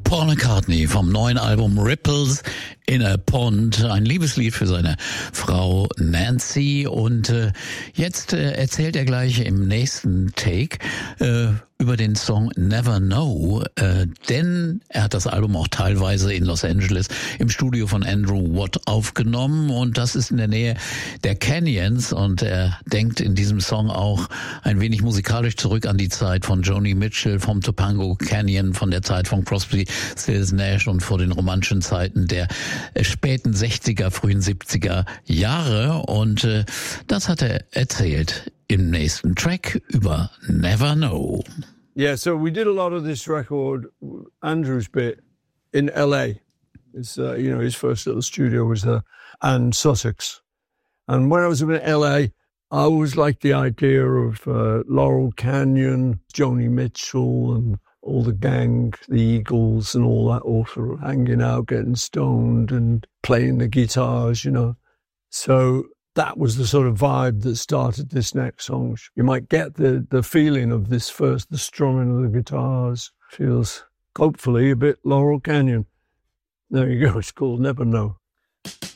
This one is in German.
Paul McCartney vom neuen Album Ripples in a Pond, ein Liebeslied für seine Frau Nancy. Und jetzt erzählt er gleich im nächsten Take über den Song Never Know, denn er hat das Album auch teilweise in Los Angeles im Studio von Andrew Watt aufgenommen und das ist in der Nähe der Canyons und er denkt in diesem Song auch ein wenig musikalisch zurück an die Zeit von Joni Mitchell, vom Topanga Canyon, von der Zeit von Crosby, Stills Nash und vor den romantischen Zeiten der späten 60er, frühen 70er Jahre und das hat er erzählt im nächsten Track über Never Know. Yeah, so we did a lot of this record, Andrew's bit, in LA. It's, his first little studio was there, and Sussex. And when I was in LA, I always liked the idea of Laurel Canyon, Joni Mitchell, and all the gang, the Eagles and all that, all sort of hanging out, getting stoned and playing the guitars, So that was the sort of vibe that started this next song. You might get the feeling of this first, the strumming of the guitars. Feels, hopefully, a bit Laurel Canyon. There you go, it's called Never Know.